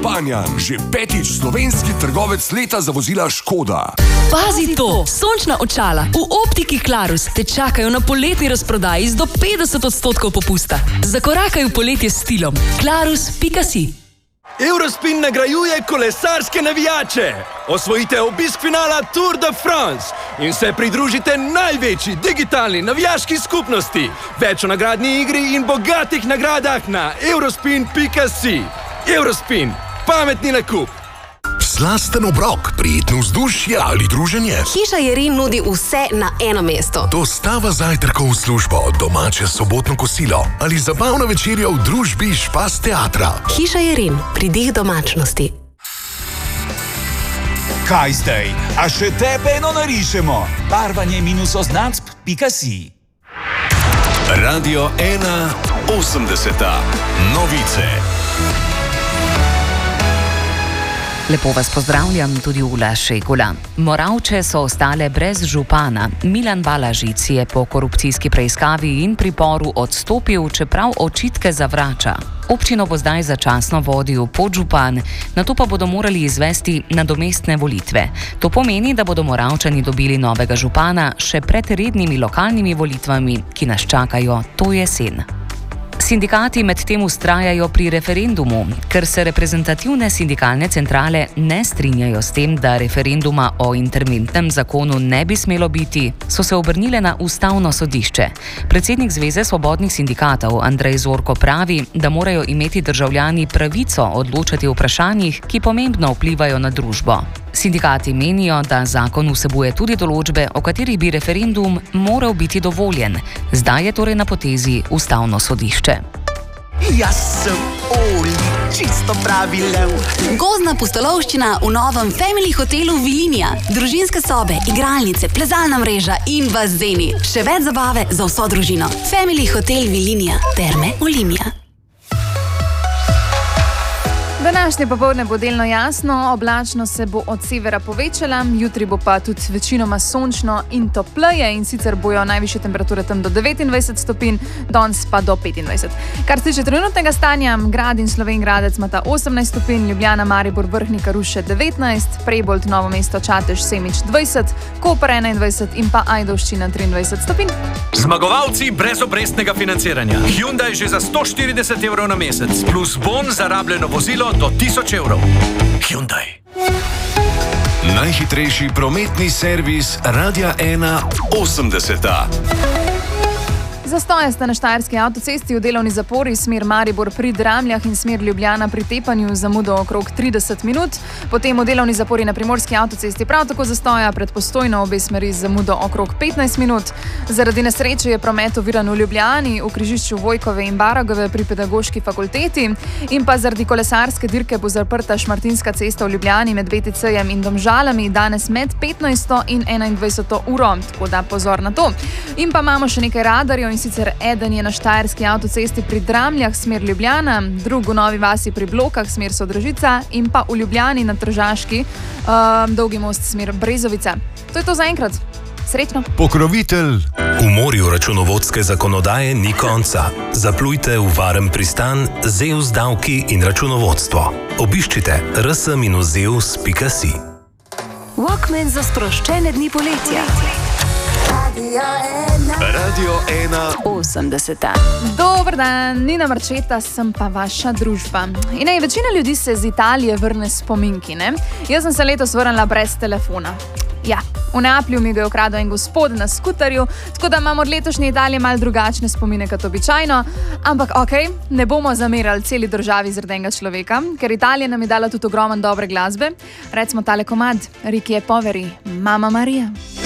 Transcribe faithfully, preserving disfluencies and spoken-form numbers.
Panjan, že petič slovenski trgovec leta za vozila Škoda. Pazi to! Sončna očala v optiki Clarus te čakajo na poletni razprodaji z do petdeset odstotkov popusta. Zakorakaj v poletje s stilom. Clarus pika si. Eurospin nagrajuje kolesarske navijače. Osvojite obisk finala Tour de France in se pridružite največji digitalni navijaški skupnosti. Več o nagradni igri in bogatih nagradah na eurospin pika si. Eurospin, pametni nakup. Slasten obrok, prijetno vzdušje ali druženje. Hiša Jerin nudi vse na eno mesto. Dostava zajtrkov v službo, domače sobotno kosilo ali zabavna večerja v družbi Špas teatra. Hiša Jerin, pridih domačnosti. Kaj zdaj? A še tebe eno narišemo? Barvanje minus oznacb pika si. Radio ena osemdeseta. Novice. Lepo vas pozdravljam, tudi Ula Šegula. Moravče so ostale brez župana. Milan Balažic je po korupcijski preiskavi in priporu odstopil, čeprav očitke zavrača. Občino bo zdaj začasno vodil podžupan, nato pa bodo morali izvesti nadomestne volitve. To pomeni, da bodo Moravčani dobili novega župana še pred rednimi lokalnimi volitvami, ki nas čakajo to jesen. Sindikati medtem vztrajajo pri referendumu, ker se reprezentativne sindikalne centrale ne strinjajo s tem, da referenduma o interventnem zakonu ne bi smelo biti, so se obrnile na ustavno sodišče. Predsednik Zveze svobodnih sindikatov Andrej Zorko pravi, da morajo imeti državljani pravico odločati o vprašanjih, ki pomembno vplivajo na družbo. Sindikati menijo, da zakon vsebuje tudi določbe, o katerih bi referendum moral biti dovoljen. Zdaj je torej na potezi ustavno sodišče. Jaz sem Oli, čisto pravi lev. Gozdna pustolovščina v novem Family hotelu Vilinija. Družinske sobe, igralnice, plezalna mreža in bazeni. Še več zabave za vso družino. Family hotel Vilinija. Terme Olimija. Današnje popoldne bo delno jasno, oblačno se bo od severa povečala, jutri bo pa tudi večinoma sončno in topleje in sicer bojo najvišje temperature tam do devetindvajset stopinj, danes pa do petindvajset. Kar se tiče trenutnega stanja, Grad in Slovenj Gradec imata osemnajst stopinj, Ljubljana, Maribor, Vrhnika, Ruše devetnajst, Prebold, Novo mesto, Čatež, Semič dvajset, Koper enaindvajset in pa Ajdovščina triindvajset stopinj. Zmagovalci brez obrestnega financiranja. Hyundai že za sto štirideset evrov na mesec, plus bon za rabljeno vozilo do tisoč evrov. Hyundai. Najhitrejši prometni servis Radia ena osemdeseta. Zastoje sta na Štajerski avtocesti v delovni zapori, smer Maribor pri Dramljah in smer Ljubljana pri Tepanju, zamudo okrog trideset minut. Potem v delovni zapori na Primorski avtocesti prav tako zastoja, pred Postojno obe smeri z zamudo okrog petnajst minut. Zaradi nesreče je promet oviran v Ljubljani, v križišču Vojkove in Baragove pri Pedagoški fakulteti in pa zaradi kolesarske dirke bo zaprta Šmartinska cesta v Ljubljani med B T C-jem in Domžalami danes med petnajsto in enaindvajseto uro, tako da pozor na to. In pa imamo še nekaj radarjev. In sicer eden je na Štajerski avtocesti pri Dramljah, smer Ljubljana, drug v Novi vasi pri Blokah, smer Sodražica in pa v Ljubljani na Tržaški, um, Dolgi most, smer Brezovica. To je to za enkrat. Srečno. Pokrovitelj. V morju računovodske zakonodaje ni konca. Zaplujte v varen pristan Zeus davki in računovodstvo. Obiščite r s dash zeus pika si. Walkman za sproščene dni poletja. Radio ena osemdeseta. Dober dan, Nina Marčeta, sem pa vaša družba. In ej, večina ljudi se z Italije vrne spominki, ne? Jaz sem se letos vrnila brez telefona. Ja, v Neaplju mi ga je ukradel en gospod na skuterju, tako da imam od letošnje Italije malo drugačne spomine kot običajno, ampak okej, ne bomo zamerali celi državi zaradi enega človeka, ker Italija nam je dala tudi ogromen dobre glasbe. Recimo tale komad, Ricky e poveri, Mamma Maria.